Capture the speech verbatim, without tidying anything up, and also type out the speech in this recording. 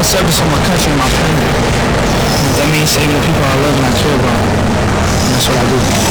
service of my country and my planet. That means saving the people I love and I care about. And that's what I do.